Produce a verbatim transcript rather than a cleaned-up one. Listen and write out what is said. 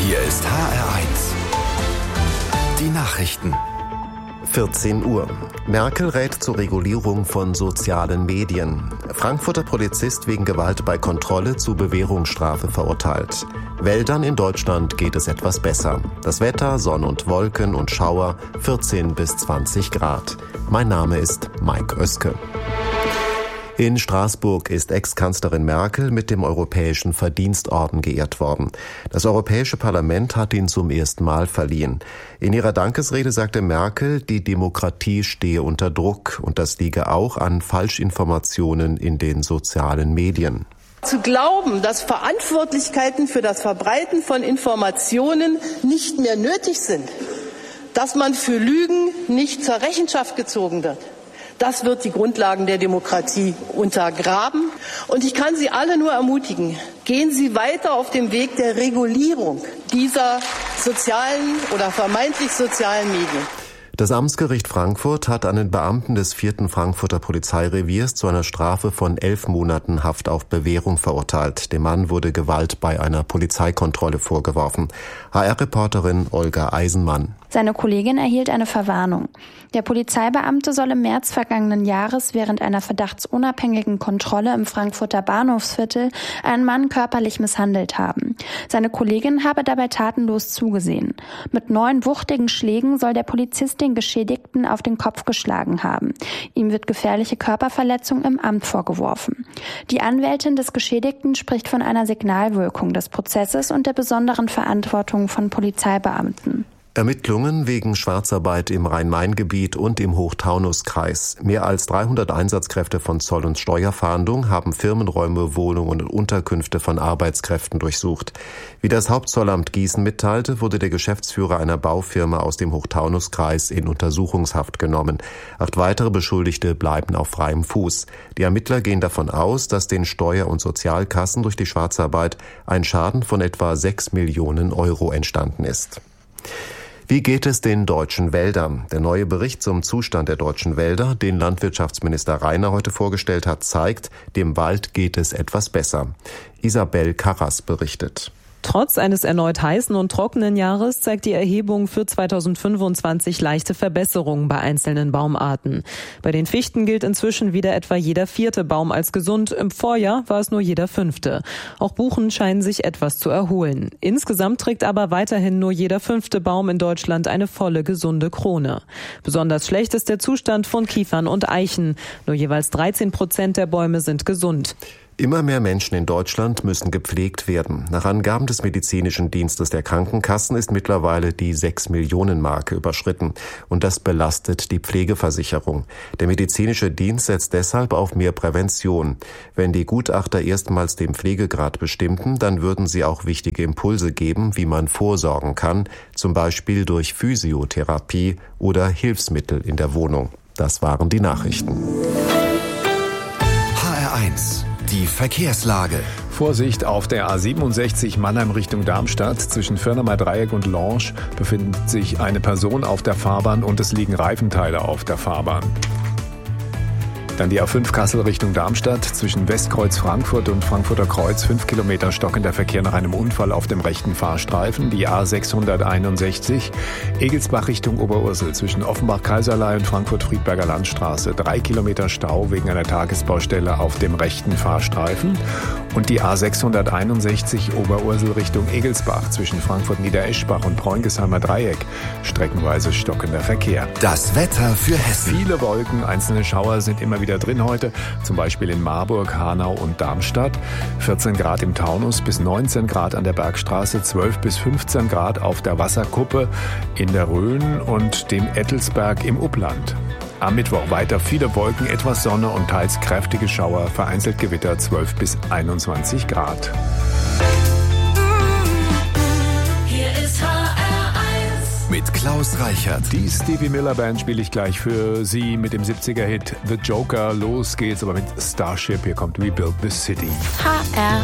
Hier ist H R eins. Die Nachrichten. vierzehn Uhr. Merkel rät zur Regulierung von sozialen Medien. Frankfurter Polizist wegen Gewalt bei Kontrolle zu Bewährungsstrafe verurteilt. Wäldern in Deutschland geht es etwas besser. Das Wetter, Sonne und Wolken und Schauer, vierzehn bis zwanzig Grad. Mein Name ist Mike Oeske. In Straßburg ist Ex-Kanzlerin Merkel mit dem Europäischen Verdienstorden geehrt worden. Das Europäische Parlament hat ihn zum ersten Mal verliehen. In ihrer Dankesrede sagte Merkel, die Demokratie stehe unter Druck und das liege auch an Falschinformationen in den sozialen Medien. Zu glauben, dass Verantwortlichkeiten für das Verbreiten von Informationen nicht mehr nötig sind, dass man für Lügen nicht zur Rechenschaft gezogen wird, das wird die Grundlagen der Demokratie untergraben. Und ich kann Sie alle nur ermutigen, gehen Sie weiter auf dem Weg der Regulierung dieser sozialen oder vermeintlich sozialen Medien. Das Amtsgericht Frankfurt hat einen Beamten des vierten Frankfurter Polizeireviers zu einer Strafe von elf Monaten Haft auf Bewährung verurteilt. Dem Mann wurde Gewalt bei einer Polizeikontrolle vorgeworfen. H R-Reporterin Olga Eisenmann. Seine Kollegin erhielt eine Verwarnung. Der Polizeibeamte soll im März vergangenen Jahres während einer verdachtsunabhängigen Kontrolle im Frankfurter Bahnhofsviertel einen Mann körperlich misshandelt haben. Seine Kollegin habe dabei tatenlos zugesehen. Mit neun wuchtigen Schlägen soll der Polizist den Geschädigten auf den Kopf geschlagen haben. Ihm wird gefährliche Körperverletzung im Amt vorgeworfen. Die Anwältin des Geschädigten spricht von einer Signalwirkung des Prozesses und der besonderen Verantwortung von Polizeibeamten. Ermittlungen wegen Schwarzarbeit im Rhein-Main-Gebiet und im Hochtaunuskreis. Mehr als dreihundert Einsatzkräfte von Zoll- und Steuerfahndung haben Firmenräume, Wohnungen und Unterkünfte von Arbeitskräften durchsucht. Wie das Hauptzollamt Gießen mitteilte, wurde der Geschäftsführer einer Baufirma aus dem Hochtaunuskreis in Untersuchungshaft genommen. Acht weitere Beschuldigte bleiben auf freiem Fuß. Die Ermittler gehen davon aus, dass den Steuer- und Sozialkassen durch die Schwarzarbeit ein Schaden von etwa sechs Millionen Euro entstanden ist. Wie geht es den deutschen Wäldern? Der neue Bericht zum Zustand der deutschen Wälder, den Landwirtschaftsminister Rainer heute vorgestellt hat, zeigt, dem Wald geht es etwas besser. Isabel Karras berichtet. Trotz eines erneut heißen und trockenen Jahres zeigt die Erhebung für zweitausendfünfundzwanzig leichte Verbesserungen bei einzelnen Baumarten. Bei den Fichten gilt inzwischen wieder etwa jeder vierte Baum als gesund. Im Vorjahr war es nur jeder fünfte. Auch Buchen scheinen sich etwas zu erholen. Insgesamt trägt aber weiterhin nur jeder fünfte Baum in Deutschland eine volle, gesunde Krone. Besonders schlecht ist der Zustand von Kiefern und Eichen. Nur jeweils dreizehn Prozent der Bäume sind gesund. Immer mehr Menschen in Deutschland müssen gepflegt werden. Nach Angaben des Medizinischen Dienstes der Krankenkassen ist mittlerweile die sechs Millionen Marke überschritten. Und das belastet die Pflegeversicherung. Der medizinische Dienst setzt deshalb auf mehr Prävention. Wenn die Gutachter erstmals den Pflegegrad bestimmten, dann würden sie auch wichtige Impulse geben, wie man vorsorgen kann, zum Beispiel durch Physiotherapie oder Hilfsmittel in der Wohnung. Das waren die Nachrichten. H R eins. Die Verkehrslage. Vorsicht auf der A siebenundsechzig Mannheim Richtung Darmstadt. Zwischen Firnamer Dreieck und Lange befindet sich eine Person auf der Fahrbahn und es liegen Reifenteile auf der Fahrbahn. Dann die A fünf Kassel Richtung Darmstadt. Zwischen Westkreuz Frankfurt und Frankfurter Kreuz fünf Kilometer stockender Verkehr nach einem Unfall auf dem rechten Fahrstreifen. Die A sechshunderteinundsechzig Egelsbach Richtung Oberursel. Zwischen Offenbach-Kaiserlei und Frankfurt-Friedberger Landstraße. Drei Kilometer Stau wegen einer Tagesbaustelle auf dem rechten Fahrstreifen. Und die A sechshunderteinundsechzig Oberursel Richtung Egelsbach. Zwischen Frankfurt-Niedereschbach und Preungesheimer Dreieck. Streckenweise stockender Verkehr. Das Wetter für Hessen. Viele Wolken, einzelne Schauer sind immer wieder drin heute, zum Beispiel in Marburg, Hanau und Darmstadt. vierzehn Grad im Taunus bis neunzehn Grad an der Bergstraße, zwölf bis fünfzehn Grad auf der Wasserkuppe in der Rhön und dem Ettelsberg im Upland. Am Mittwoch weiter viele Wolken, etwas Sonne und teils kräftige Schauer, vereinzelt Gewitter, zwölf bis einundzwanzig Grad. Mit Klaus Reichert. Die Stevie Miller Band spiele ich gleich für Sie mit dem siebziger Hit The Joker. Los geht's aber mit Starship. Hier kommt We Built the City. H R